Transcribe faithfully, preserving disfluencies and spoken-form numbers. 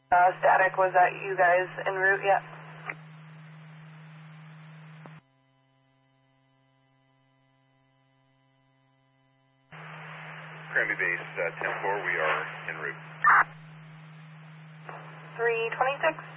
Uh, static, was that you guys en route yet? Granby Base, uh, ten four, we are en route. three twenty-six.